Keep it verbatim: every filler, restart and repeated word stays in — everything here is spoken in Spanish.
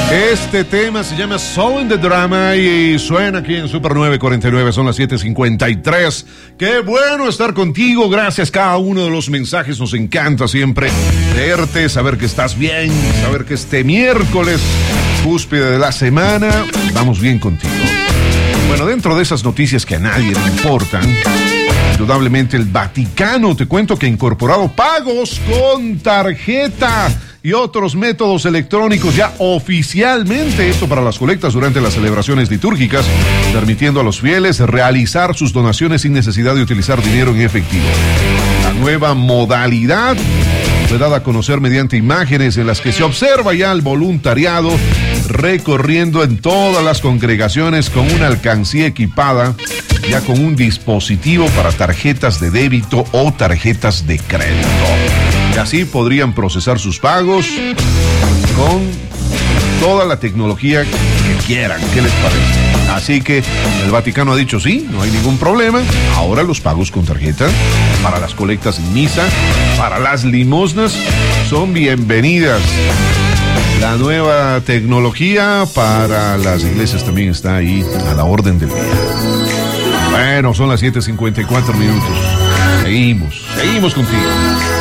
Este tema se llama Soul in the Drama y suena aquí en Super nueve cuarenta y nueve, son las siete cincuenta y tres. Qué bueno estar contigo, gracias cada uno de los mensajes, nos encanta siempre leerte, saber que estás bien, saber que este miércoles, cúspide de la semana, vamos bien contigo. Bueno, dentro de esas noticias que a nadie le importan, indudablemente el Vaticano, te cuento que ha incorporado pagos con tarjeta y otros métodos electrónicos ya oficialmente, esto para las colectas durante las celebraciones litúrgicas, permitiendo a los fieles realizar sus donaciones sin necesidad de utilizar dinero en efectivo. La nueva modalidad fue dada a conocer mediante imágenes en las que se observa ya el voluntariado recorriendo en todas las congregaciones con una alcancía equipada ya con un dispositivo para tarjetas de débito o tarjetas de crédito. Y así podrían procesar sus pagos con toda la tecnología que quieran. ¿Qué les parece? Así que el Vaticano ha dicho sí, no hay ningún problema. Ahora los pagos con tarjeta para las colectas en misa, para las limosnas, son bienvenidas. La nueva tecnología para las iglesias también está ahí a la orden del día. Bueno, son las siete cincuenta y cuatro minutos. Seguimos, seguimos contigo.